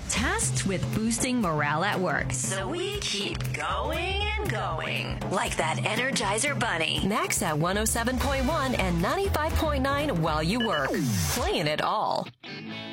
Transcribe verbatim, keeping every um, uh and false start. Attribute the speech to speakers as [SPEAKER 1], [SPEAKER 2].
[SPEAKER 1] tasked with boosting morale at work. So we keep going and going. Like that Energizer Bunny. Max at one oh seven point one and ninety-five point nine while you work. Playing it all.